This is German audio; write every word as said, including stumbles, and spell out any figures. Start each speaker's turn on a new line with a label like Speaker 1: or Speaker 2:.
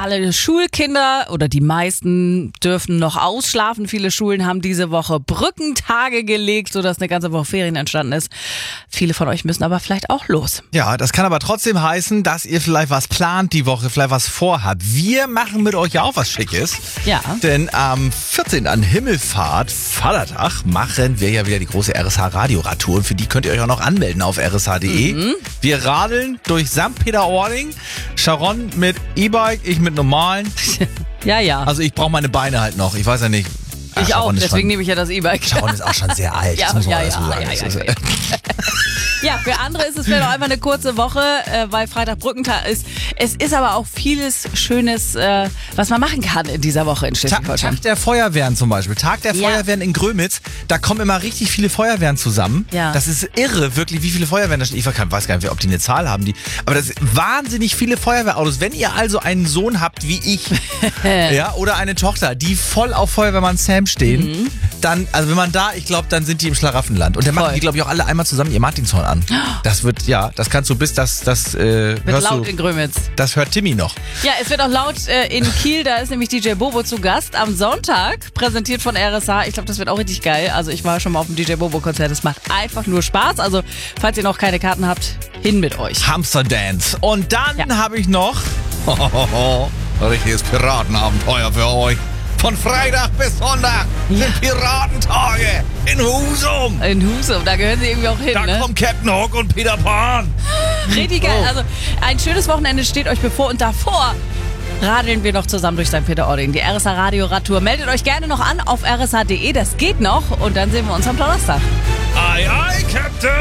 Speaker 1: Alle Schulkinder oder die meisten dürfen noch ausschlafen. Viele Schulen haben diese Woche Brückentage gelegt, sodass eine ganze Woche Ferien entstanden ist. Viele von euch müssen aber vielleicht auch los.
Speaker 2: Ja, das kann aber trotzdem heißen, dass ihr vielleicht was plant die Woche, vielleicht was vorhabt. Wir machen mit euch ja auch was Schickes.
Speaker 1: Ja.
Speaker 2: Denn am vierzehnten an Himmelfahrt, Vatertag, machen wir ja wieder die große R S H-Radioradtour. Und für die könnt ihr euch auch noch anmelden auf r s h punkt d e. Mhm. Wir radeln durch Sankt Peter-Ording. Sharon mit E-Bike, ich mit normalen.
Speaker 1: Ja, ja.
Speaker 2: Also ich brauche meine Beine halt noch. Ich weiß ja nicht. Ach,
Speaker 1: ich auch,
Speaker 2: Sharon
Speaker 1: deswegen
Speaker 2: schon,
Speaker 1: nehme ich ja das E-Bike.
Speaker 2: Sharon ist auch schon sehr alt.
Speaker 1: Ja,
Speaker 2: das muss man
Speaker 1: ja,
Speaker 2: dazu
Speaker 1: ja,
Speaker 2: sagen.
Speaker 1: ja,
Speaker 2: Das
Speaker 1: ja,
Speaker 2: ist-
Speaker 1: ja. Ja, für andere ist es vielleicht auch einfach eine kurze Woche, äh, weil Freitag Brückentag ist. Es ist aber auch vieles Schönes, äh, was man machen kann in dieser Woche in
Speaker 2: Tag,
Speaker 1: Schleswig-Holstein.
Speaker 2: Tag der Feuerwehren zum Beispiel. Tag der
Speaker 1: Ja.
Speaker 2: Feuerwehren in Grömitz. Da kommen immer richtig viele Feuerwehren zusammen.
Speaker 1: Ja.
Speaker 2: Das ist irre, wirklich, wie viele Feuerwehren da stehen. Ich weiß gar nicht, ob die eine Zahl haben. Die, aber das sind wahnsinnig viele Feuerwehrautos. Wenn ihr also einen Sohn habt wie ich ja, oder eine Tochter, die voll auf Feuerwehrmann Sam stehen,
Speaker 1: Mhm.
Speaker 2: dann, also wenn man da, ich glaube, dann sind die im Schlaraffenland. Und dann machen
Speaker 1: Voll.
Speaker 2: die, glaube ich, auch alle einmal zusammen ihr Martinshorn an. Das wird, ja, das kannst du bis das, das, äh,
Speaker 1: Wird
Speaker 2: hörst
Speaker 1: laut
Speaker 2: du,
Speaker 1: in Grömitz.
Speaker 2: das hört Timmy noch.
Speaker 1: Ja, es wird auch laut äh, in Kiel, da ist nämlich D J Bobo zu Gast am Sonntag, präsentiert von R S H. Ich glaube, das wird auch richtig geil. Also ich war schon mal auf dem D J Bobo Konzert, es macht einfach nur Spaß. Also falls ihr noch keine Karten habt, hin mit euch.
Speaker 2: Hamster Dance. Und dann
Speaker 1: Ja.
Speaker 2: habe ich noch richtiges Piratenabenteuer für euch. Von Freitag bis Sonntag sind Piratentage in Husum.
Speaker 1: In Husum, da gehören sie irgendwie auch hin,
Speaker 2: Da
Speaker 1: ne?
Speaker 2: kommt Captain Hook und Peter Pan.
Speaker 1: Richtig geil. Also ein schönes Wochenende steht euch bevor und davor radeln wir noch zusammen durch Sankt Peter-Ording. Die R S H Radio Radtour. Meldet euch gerne noch an auf r s h punkt d e, das geht noch und dann sehen wir uns am Donnerstag.
Speaker 2: Ei, ei, Captain.